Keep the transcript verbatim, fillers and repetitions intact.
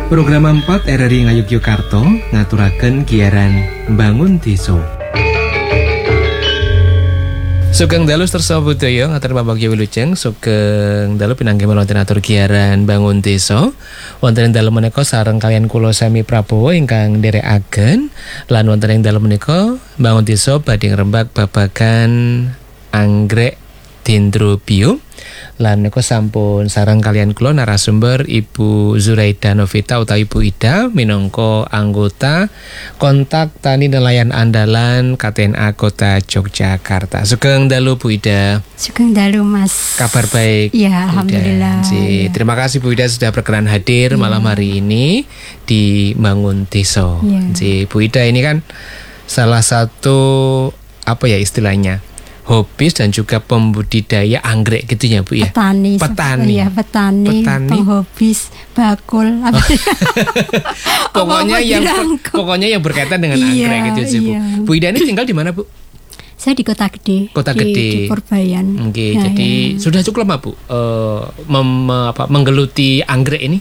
Program empat R R I Ngayogyakarta ngaturaken giaran Bangun Desa. Sugeng dalu Stersa Budaya ngatur Pambagya Wilujeng sugeng dalu pinanggih wonten atur giaran Bangun Desa. Wonten ing dalu menika sareng kalian kula Semi Prabowo ingkang nderekaken lan wonten ing dalu menika Bangun Desa badhe ngrembak babagan anggrek dendrobio. Lan menika sampun sareng kalian kula narasumber Ibu Zuraida Novita utawi Ibu Ida minangka anggota kontak tani nelayan andalan K T N A Kota Yogyakarta. Sugeng dalu Bu Ida. Sugeng dalu Mas. Kabar baik? Ya, alhamdulillah. Ya. Terima kasih Bu Ida sudah berkenan hadir ya. Malam hari ini di Bangun Desa. Ya. Bu Ida ini kan salah satu apa ya istilahnya? Hobis dan juga pembudidaya anggrek gitu ya Bu ya. Petani. Petani. Ya, petani. petani. Penghobis bakul. pokoknya yang pokoknya yang berkaitan dengan iya, anggrek gitu sih Bu. Iya. Bu Ida ini tinggal di mana Bu? Saya di Kota Gede. Kota di, Gede. Di Purbayan. Oke, okay, ya, jadi ya. Sudah cukup lama Bu uh, mem, apa, menggeluti anggrek ini?